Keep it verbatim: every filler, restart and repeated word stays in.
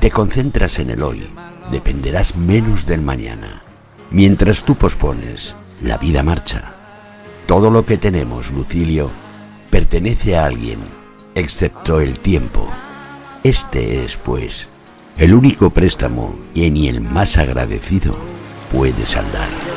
te concentras en el hoy, dependerás menos del mañana. Mientras tú pospones, la vida marcha. Todo lo que tenemos, Lucilio, pertenece a alguien, excepto el tiempo. Este es, pues, el único préstamo que ni el más agradecido puede saldar.